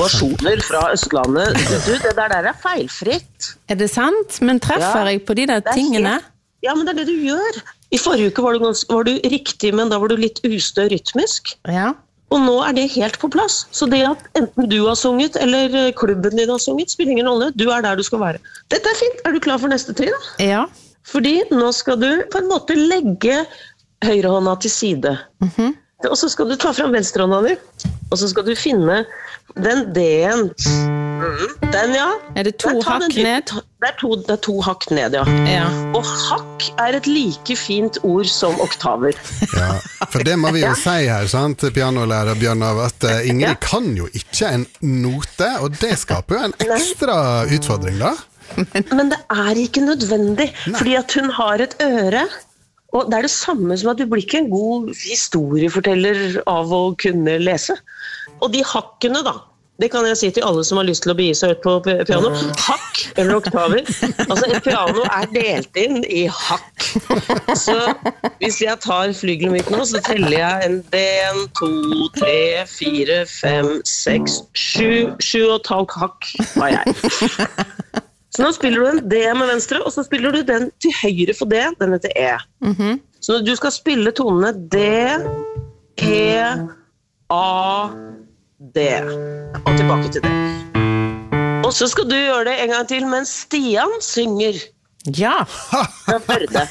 innovasjoner fra Østlandet. Du, det der feilfritt. Det sant? Men treffer jeg på de der tingene? Ja, men det det du gjør. I forrige uke var du riktig, men da var du litt ustø rytmisk. Ja. Og nå det helt på plass. Så det at enten du har sunget, eller klubben din har sunget, spiller ingen rolle. Du der du skal være. Dette fint. Du klar for neste trinn? Ja. Fordi nå skal du på en måte legge høyrehånda til side. Og så skal du ta frem venstrehånda di, og så skal du finne den D-en. Den, ja. Det to hakk ned? Det to hakk ned, ja. Og hakk et like fint ord som oktaver. Ja, for det må vi jo si her, sant, pianolærer Bjørnov, at Ingrid kan jo ikke en note, og det skaper jo en ekstra utfordring da. Men det ikke nødvendig, fordi at hun har et øre, og det det samme som at du blir ikke en god historieforteller av å kunne lese. Og de hakkene da, det kan jeg si til alle som har lyst til å begi seg ut på piano. Hakk eller oktaver. Altså, et piano delt inn i hakk. Så hvis jeg tar flygelen mitt nå, så teller jeg en D1, 2, 3, 4, 5, 6, 7, 7,5 hakk har jeg. Så nå spiller du en D med venstre, og så spiller du den til høyre for D, den heter E. Så du skal spille tonene D, E, A, D. Og tilbake til det. Og så skal du gjøre det en gang til, mens Stian synger. Ja. Fra Førde.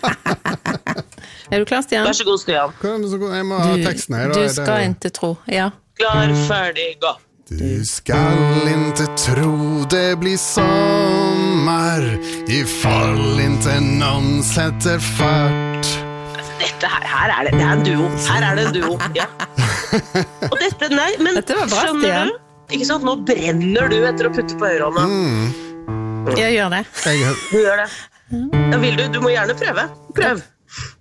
Du klar, Stian? Vær så god, Stian. Jeg må ha teksten her. Du skal ikke tro, ja. Klar, ferdig, gå. Du skal inte tro det blir sommar ifall inte någon sätter fart. Dette her det en duo. Her det en duo, ja. Og dette, nei, men dette var bra, skjønner du? Ikke sant? Nå brenner du etter å putte på ørene. Jeg gjør det. Du gjør det. Ja, vil du må gjerne prøve. Prøv.